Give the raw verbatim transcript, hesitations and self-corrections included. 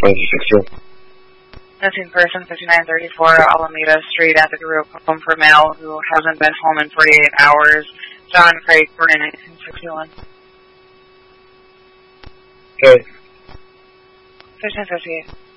twenty sixteen. Missing person, fifty-nine thirty-four Alameda Street at the group home for male who hasn't been home in forty-eight hours. John Craig, born in nineteen sixty-one. Okay. fifteen fifty-eight.